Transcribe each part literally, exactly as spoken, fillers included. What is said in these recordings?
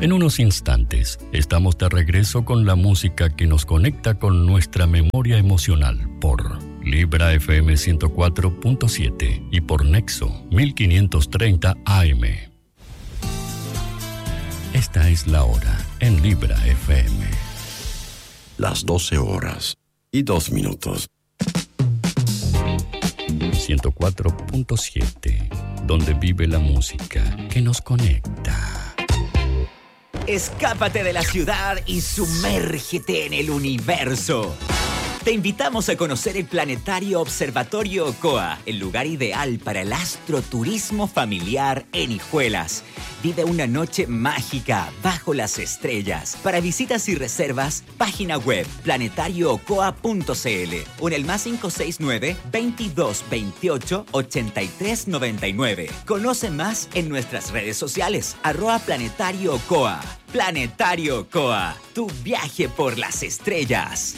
En unos instantes, estamos de regreso con la música que nos conecta con nuestra memoria emocional por Libra F M ciento cuatro punto siete y por Nexo mil quinientos treinta A M. Esta es la hora en Libra F M. Las doce horas y dos minutos. ciento cuatro punto siete, donde vive la música que nos conecta. Escápate de la ciudad y sumérgete en el universo. Te invitamos a conocer el Planetario Observatorio Ocoa, el lugar ideal para el astroturismo familiar en Hijuelas. Vive una noche mágica bajo las estrellas. Para visitas y reservas, página web planetario ocoa punto c l o en el más cinco seis nueve, veintidós veintiocho, ochenta y tres noventa y nueve. Conoce más en nuestras redes sociales, arroba Planetario Ocoa. Planetario Ocoa, tu viaje por las estrellas.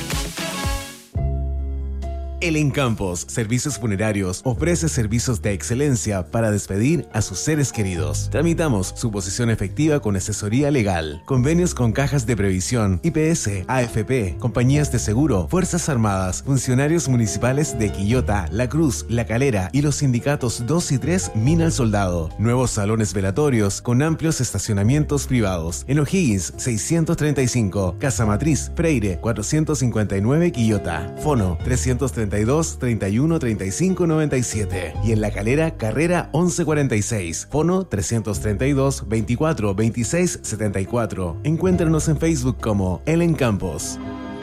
El Encampos Servicios Funerarios ofrece servicios de excelencia para despedir a sus seres queridos. Tramitamos suposición efectiva con asesoría legal, convenios con cajas de previsión, I P S, A F P, compañías de seguro, Fuerzas Armadas, funcionarios municipales de Quillota, La Cruz, La Calera y los sindicatos dos y tres Mina al Soldado. Nuevos salones velatorios con amplios estacionamientos privados. En O'Higgins seiscientos treinta y cinco, Casa Matriz, Freire cuatrocientos cincuenta y nueve, Quillota. Fono trescientos treinta y dos, treinta y uno, treinta y cinco, noventa y siete. Y en La Calera, Carrera once cuarenta y seis. Fono trescientos treinta y dos, veinticuatro, veintiséis, setenta y cuatro. Encuéntranos en Facebook como El Encampos.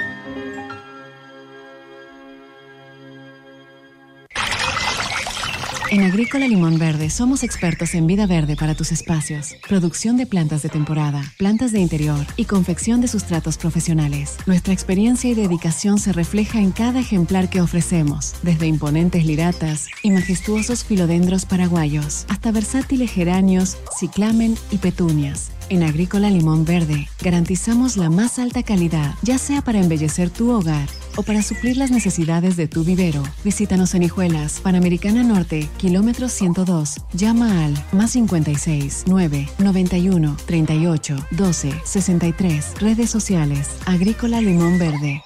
En Agrícola Limón Verde somos expertos en vida verde para tus espacios, producción de plantas de temporada, plantas de interior y confección de sustratos profesionales. Nuestra experiencia y dedicación se refleja en cada ejemplar que ofrecemos, desde imponentes liratas y majestuosos filodendros paraguayos, hasta versátiles geranios, ciclamen y petunias. En Agrícola Limón Verde garantizamos la más alta calidad, ya sea para embellecer tu hogar o para suplir las necesidades de tu vivero. Visítanos en Hijuelas, Panamericana Norte, kilómetro ciento dos. Llama al más cincuenta y seis, nueve, noventa y uno, treinta y ocho, doce, sesenta y tres. Redes sociales, Agrícola Limón Verde.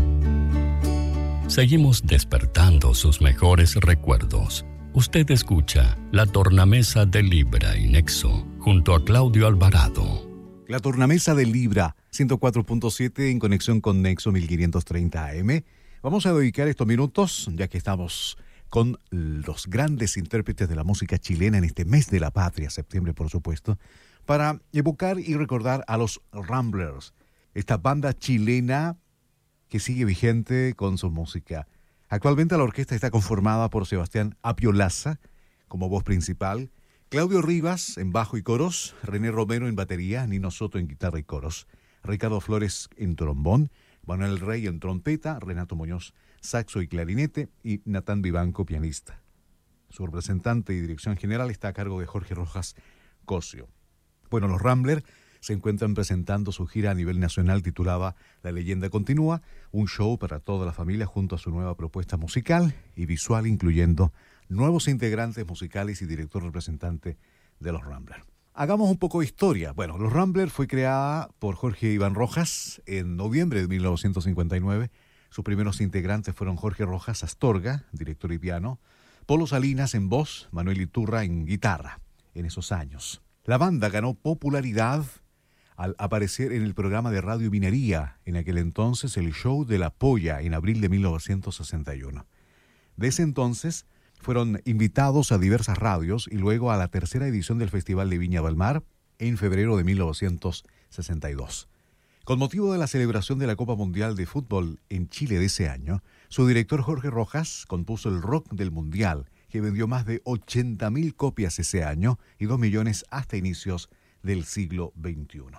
Seguimos despertando sus mejores recuerdos. Usted escucha La Tornamesa de Libra y Nexo junto a Claudio Alvarado. La Tornamesa de Libra ciento cuatro punto siete en conexión con Nexo mil quinientos treinta A M. Vamos a dedicar estos minutos, ya que estamos con los grandes intérpretes de la música chilena en este mes de la patria, septiembre por supuesto, para evocar y recordar a los Ramblers, esta banda chilena que sigue vigente con su música. Actualmente la orquesta está conformada por Sebastián Apiolaza como voz principal, Claudio Rivas en bajo y coros, René Romero en batería, Nino Soto en guitarra y coros, Ricardo Flores en trombón, Manuel Rey en trompeta, Renato Muñoz saxo y clarinete y Natán Vivanco pianista. Su representante y dirección general está a cargo de Jorge Rojas Cosio. Bueno, los Ramblers se encuentran presentando su gira a nivel nacional titulada La Leyenda Continúa, un show para toda la familia junto a su nueva propuesta musical y visual, incluyendo nuevos integrantes musicales y director representante de los Ramblers. Hagamos un poco de historia. Bueno, los Ramblers fue creada por Jorge Iván Rojas en noviembre de mil novecientos cincuenta y nueve. Sus primeros integrantes fueron Jorge Rojas Astorga, director y piano, Polo Salinas en voz, Manuel Iturra en guitarra, en esos años. La banda ganó popularidad al aparecer en el programa de Radio Minería, en aquel entonces el Show de la Polla, en abril de mil novecientos sesenta y uno. De ese entonces fueron invitados a diversas radios y luego a la tercera edición del Festival de Viña del Mar en febrero de mil novecientos sesenta y dos. Con motivo de la celebración de la Copa Mundial de Fútbol en Chile de ese año, su director Jorge Rojas compuso el Rock del Mundial, que vendió más de ochenta mil copias ese año y dos millones hasta inicios del siglo veintiuno.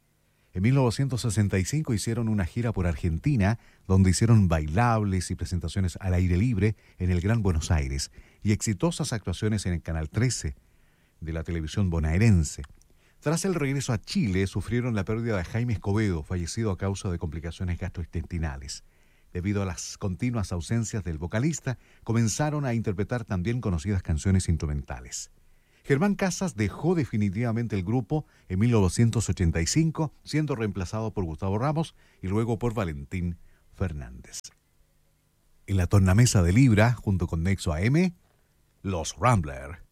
En mil novecientos sesenta y cinco hicieron una gira por Argentina, donde hicieron bailables y presentaciones al aire libre en el Gran Buenos Aires y exitosas actuaciones en el Canal trece de la televisión bonaerense. Tras el regreso a Chile, sufrieron la pérdida de Jaime Escobedo, fallecido a causa de complicaciones gastrointestinales. Debido a las continuas ausencias del vocalista, comenzaron a interpretar también conocidas canciones instrumentales. Germán Casas dejó definitivamente el grupo en mil novecientos ochenta y cinco, siendo reemplazado por Gustavo Ramos y luego por Valentín Fernández. En la tornamesa de Libra, junto con Nexo A M, Los Ramblers.